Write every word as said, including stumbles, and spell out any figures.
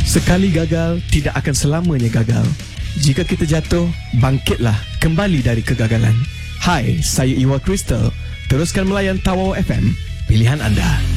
Sekali gagal, tidak akan selamanya gagal. Jika kita jatuh, bangkitlah kembali dari kegagalan. Hai, saya Iwa Crystal. Teruskan melayan Tawau F M, pilihan anda.